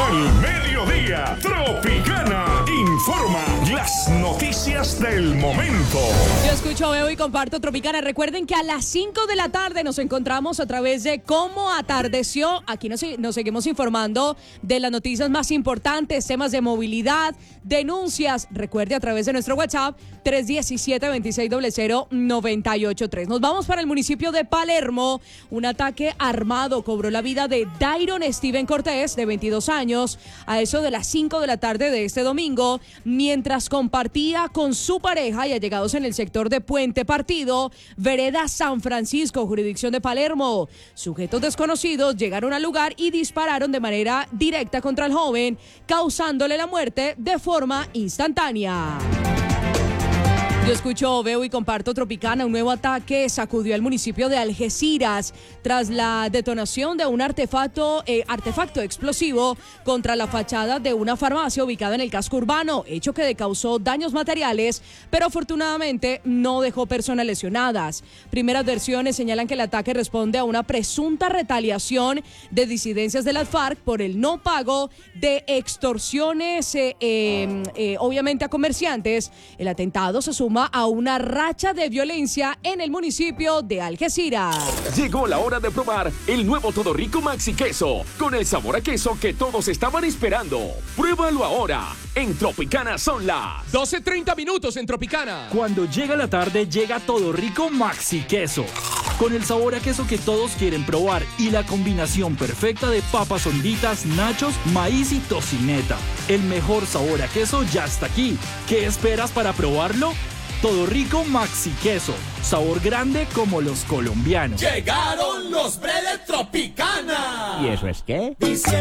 Al mediodía, Tropicana informa las noticias del momento. Yo escucho, veo y comparto Tropicana. Recuerden que a las 5 de la tarde nos encontramos a través de Cómo Atardeció. Aquí nos seguimos informando de las noticias más importantes, temas de movilidad, denuncias. Recuerde a través de nuestro WhatsApp 317-2600-983. Nos vamos para el municipio de Palermo. Un ataque armado cobró la vida de Dairon Steven Cortés, de 22 años, a eso de las 5 de la tarde de este domingo, mientras compartía con su pareja y allegados en el sector de Puente Partido, vereda San Francisco, jurisdicción de Palermo. Sujetos desconocidos llegaron al lugar y dispararon de manera directa contra el joven, causándole la muerte de forma instantánea. Yo escucho, veo y comparto Tropicana. Un nuevo ataque sacudió al municipio de Algeciras tras la detonación de un artefacto explosivo contra la fachada de una farmacia ubicada en el casco urbano, hecho que causó daños materiales, pero afortunadamente no dejó personas lesionadas. Primeras versiones señalan que el ataque responde a una presunta retaliación de disidencias de las FARC por el no pago de extorsiones, obviamente a comerciantes. El atentado se suma a una racha de violencia en el municipio de Algeciras. Llegó la hora de probar el nuevo Todo Rico Maxi Queso, con el sabor a queso que todos estaban esperando. Pruébalo ahora. En Tropicana son las 12:30 minutos en Tropicana. Cuando llega la tarde, llega Todo Rico Maxi Queso, con el sabor a queso que todos quieren probar y la combinación perfecta de papas honditas, nachos, maíz y tocineta. El mejor sabor a queso ya está aquí. ¿Qué esperas para probarlo? Todo Rico Maxi Queso, sabor grande como los colombianos. Llegaron los breves Tropicana. ¿Y eso es qué?